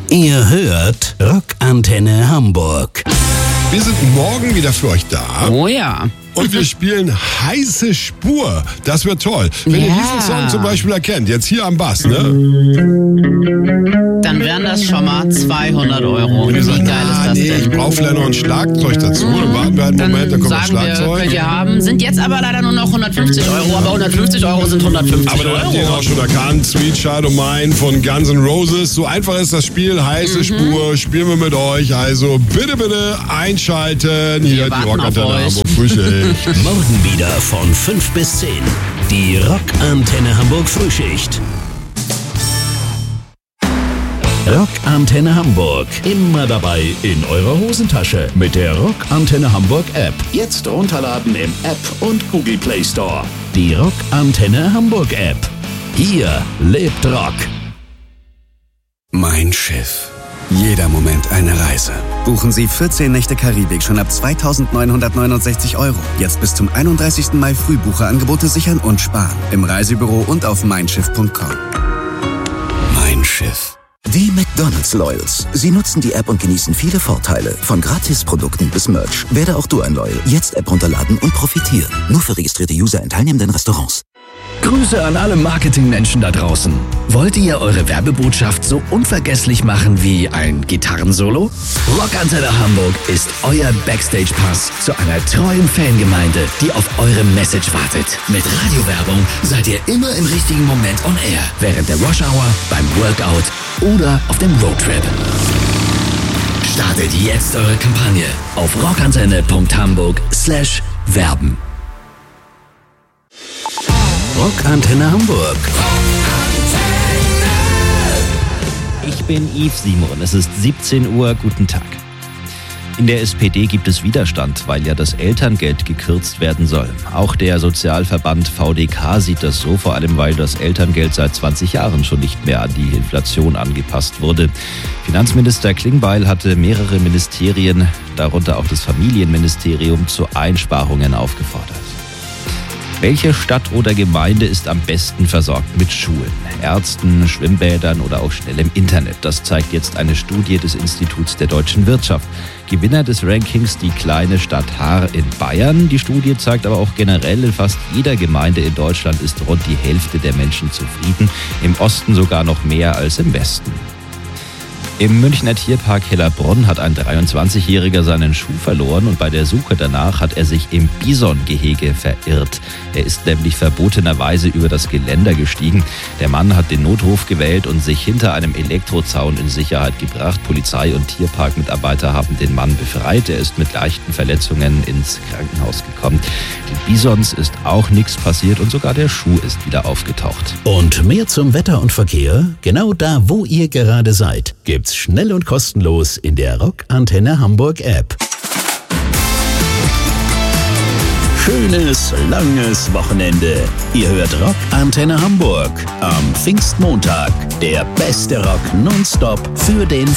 Ihr hört Rockantenne Hamburg. Wir sind morgen wieder für euch da. Oh ja. Und wir spielen Heiße Spur. Das wird toll. Wenn ihr diesen Song zum Beispiel erkennt, jetzt hier am Bass, ne? Dann wären das schon mal 200 Euro. Und ihr sagt, Wie geil ist das denn? ich brauche vielleicht noch ein Schlagzeug dazu. Dann warten wir halt einen Moment, dann kommt das sagen wir, Schlagzeug. könnt ihr haben. Sind jetzt aber leider nur noch 150 Euro. Aber 150 Euro sind 150 Aber dann habt ihr ihn Euro. auch schon erkannt. Sweet Child O' Mine von Guns N' Roses. So einfach ist das Spiel. Heiße Spur. Spielen wir mit euch. Also bitte, bitte einschalten. Hier die warten Rockantenne auf euch. Hamburg Frühschicht. Morgen wieder von 5 bis 10. Die Rockantenne Hamburg Frühschicht. Rockantenne Hamburg. Immer dabei in eurer Hosentasche mit der Rockantenne Hamburg App. Jetzt runterladen im App und Google Play Store. Die Rockantenne Hamburg App. Hier lebt Rock. Mein Schiff. Jeder Moment eine Reise. Buchen Sie 14 Nächte Karibik schon ab 2.969 €. Jetzt bis zum 31. Mai Frühbucherangebote sichern und sparen. Im Reisebüro und auf meinschiff.com. Mein Schiff. Die McDonald's Loyals. Sie nutzen die App und genießen viele Vorteile. Von Gratisprodukten bis Merch. Werde auch du ein Loyal. Jetzt App runterladen und profitieren. Nur für registrierte User in teilnehmenden Restaurants. Grüße an alle Marketingmenschen da draußen. Wollt ihr eure Werbebotschaft so unvergesslich machen wie ein Gitarrensolo? Rockantenne Hamburg ist euer Backstage-Pass zu einer treuen Fangemeinde, die auf eure Message wartet. Mit Radiowerbung seid ihr immer im richtigen Moment on air. Während der Rush Hour, beim Workout oder auf dem Roadtrip. Startet jetzt eure Kampagne auf rockantenne.hamburg/werben. Rockantenne Hamburg. Ich bin Yves Simon, es ist 17 Uhr, guten Tag. In der SPD gibt es Widerstand, weil ja das Elterngeld gekürzt werden soll. Auch der Sozialverband VDK sieht das so, vor allem weil das Elterngeld seit 20 Jahren schon nicht mehr an die Inflation angepasst wurde. Finanzminister Klingbeil hatte mehrere Ministerien, darunter auch das Familienministerium, zu Einsparungen aufgefordert. Welche Stadt oder Gemeinde ist am besten versorgt mit Schulen, Ärzten, Schwimmbädern oder auch schnellem Internet? Das zeigt jetzt eine Studie des Instituts der deutschen Wirtschaft. Gewinner des Rankings die kleine Stadt Haar in Bayern. Die Studie zeigt aber auch generell, in fast jeder Gemeinde in Deutschland ist rund die Hälfte der Menschen zufrieden, im Osten sogar noch mehr als im Westen. Im Münchner Tierpark Hellerbrunn hat ein 23-Jähriger seinen Schuh verloren und bei der Suche danach hat er sich im Bisongehege verirrt. Er ist nämlich verbotenerweise über das Geländer gestiegen. Der Mann hat den Notruf gewählt und sich hinter einem Elektrozaun in Sicherheit gebracht. Polizei und Tierparkmitarbeiter haben den Mann befreit. Er ist mit leichten Verletzungen ins Krankenhaus gekommen. Den Bisons ist auch nichts passiert und sogar der Schuh ist wieder aufgetaucht. Und mehr zum Wetter und Verkehr? Genau da, wo ihr gerade seid, gibt's schnell und kostenlos in der Rockantenne Hamburg App. Schönes, langes Wochenende. Ihr hört Rockantenne Hamburg am Pfingstmontag. Der beste Rock nonstop für den